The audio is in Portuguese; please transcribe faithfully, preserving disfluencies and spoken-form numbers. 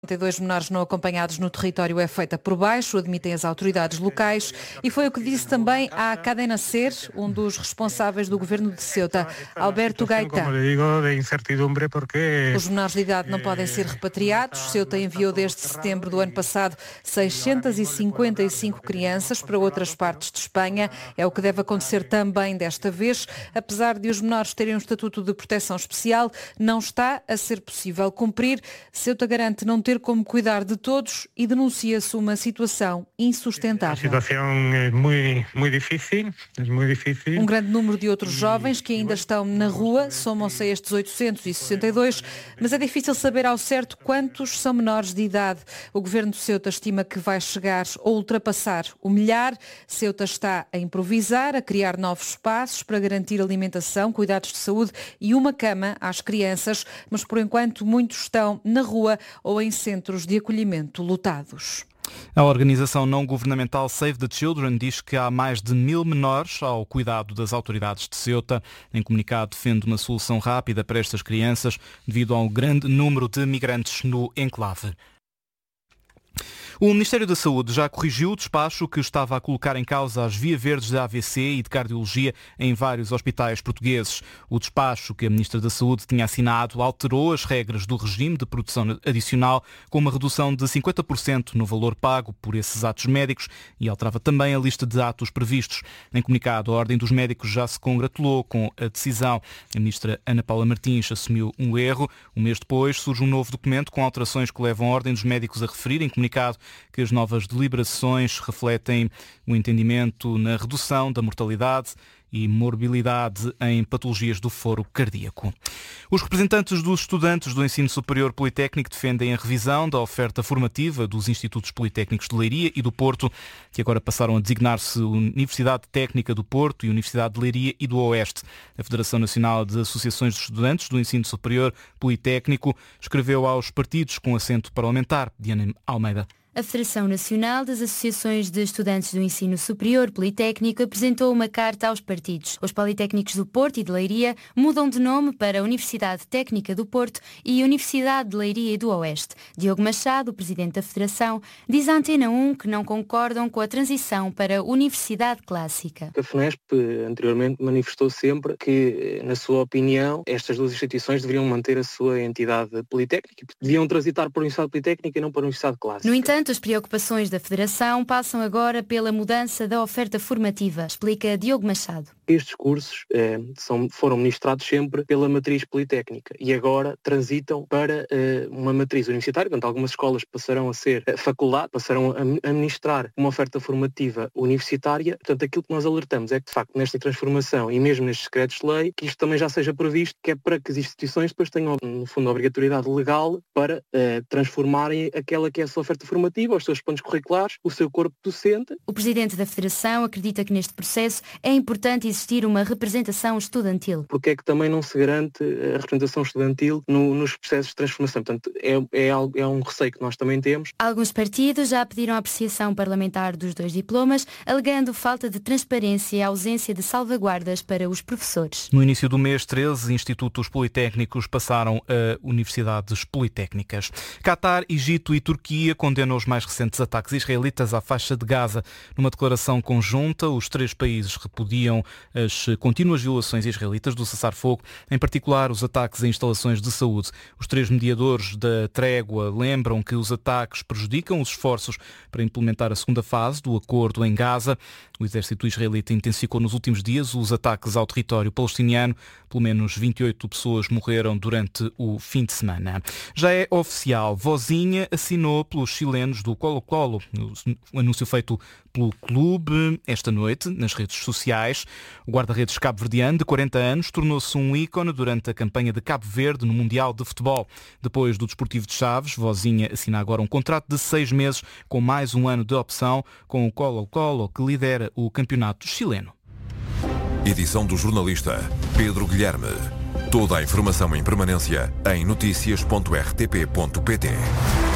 trinta e dois menores não acompanhados no território é feita por baixo, admitem as autoridades locais, e foi o que disse também à Cadena Ser, um dos responsáveis do governo de Ceuta, Alberto Gaitán. Os menores de idade não podem ser repatriados. Ceuta enviou desde setembro do ano passado seiscentas e cinquenta e cinco crianças para outras partes de Espanha. É o que deve acontecer também desta vez. Apesar de os menores terem um estatuto de proteção especial, não está a ser possível cumprir. Ceuta garante não ter como cuidar de todos e denuncia-se uma situação insustentável. A situação é muito, muito difícil, é muito difícil. Um grande número de outros jovens que ainda estão na rua, somam-se a estes oitocentos e sessenta e dois, mas é difícil saber ao certo quantos são menores de idade. O governo de Ceuta estima que vai chegar ou ultrapassar o milhar. Ceuta está a improvisar, a criar novos espaços para garantir alimentação, cuidados de saúde e uma cama às crianças, mas por enquanto muitos estão na rua ou em centros de acolhimento lotados. A organização não governamental Save the Children diz que há mais de mil menores ao cuidado das autoridades de Ceuta. Em comunicado, defende uma solução rápida para estas crianças devido ao grande número de migrantes no enclave. O Ministério da Saúde já corrigiu o despacho que estava a colocar em causa as via verdes de A V C e de cardiologia em vários hospitais portugueses. O despacho que a Ministra da Saúde tinha assinado alterou as regras do regime de produção adicional com uma redução de cinquenta por cento no valor pago por esses atos médicos e alterava também a lista de atos previstos. Em comunicado, a Ordem dos Médicos já se congratulou com a decisão. A Ministra Ana Paula Martins assumiu um erro. Um mês depois surge um novo documento com alterações que levam a Ordem dos Médicos a referir em comunicado que as novas deliberações refletem o entendimento na redução da mortalidade e morbilidade em patologias do foro cardíaco. Os representantes dos estudantes do Ensino Superior Politécnico defendem a revisão da oferta formativa dos Institutos Politécnicos de Leiria e do Porto, que agora passaram a designar-se Universidade Técnica do Porto e Universidade de Leiria e do Oeste. A Federação Nacional de Associações de Estudantes do Ensino Superior Politécnico escreveu aos partidos com assento parlamentar. Diana Almeida. A Federação Nacional das Associações de Estudantes do Ensino Superior Politécnico apresentou uma carta aos partidos. Os Politécnicos do Porto e de Leiria mudam de nome para Universidade Técnica do Porto e Universidade de Leiria e do Oeste. Diogo Machado, presidente da Federação, diz à Antena um que não concordam com a transição para Universidade Clássica. A FNESP anteriormente manifestou sempre que, na sua opinião, estas duas instituições deveriam manter a sua entidade politécnica, deviam transitar para a Universidade Politécnica e não para a Universidade Clássica. No entanto, as preocupações da Federação passam agora pela mudança da oferta formativa, explica Diogo Machado. Estes cursos eh, são, foram ministrados sempre pela matriz politécnica e agora transitam para eh, uma matriz universitária, portanto algumas escolas passarão a ser eh, faculdade, passarão a, a ministrar uma oferta formativa universitária. Portanto, aquilo que nós alertamos é que, de facto, nesta transformação e mesmo nestes decretos de lei, que isto também já seja previsto, que é para que as instituições depois tenham, no fundo, a obrigatoriedade legal para eh, transformarem aquela que é a sua oferta formativa, os seus planos curriculares, o seu corpo docente. O presidente da Federação acredita que neste processo é importante existir uma representação estudantil. Porque é que também não se garante a representação estudantil no, nos processos de transformação? Portanto, é, é, algo, é um receio que nós também temos. Alguns partidos já pediram a apreciação parlamentar dos dois diplomas, alegando falta de transparência e ausência de salvaguardas para os professores. No início do mês, treze institutos politécnicos passaram a universidades politécnicas. Catar, Egito e Turquia condenam os mais recentes ataques israelitas à faixa de Gaza. Numa declaração conjunta, os três países repudiam as contínuas violações israelitas do cessar-fogo, em particular os ataques a instalações de saúde. Os três mediadores da trégua lembram que os ataques prejudicam os esforços para implementar a segunda fase do acordo em Gaza. O exército israelita intensificou nos últimos dias os ataques ao território palestiniano. Pelo menos vinte e oito pessoas morreram durante o fim de semana. Já é oficial, Vozinha assinou pelos chilenos do Colo-Colo. O anúncio feito pelo clube esta noite nas redes sociais. O guarda-redes cabo-verdiano, de quarenta anos, tornou-se um ícone durante a campanha de Cabo Verde no Mundial de Futebol. Depois do Desportivo de Chaves, Vozinha assina agora um contrato de seis meses com mais um ano de opção com o Colo-Colo, que lidera o campeonato chileno. Edição do jornalista Pedro Guilherme. Toda a informação em permanência em noticias ponto r t p ponto p t.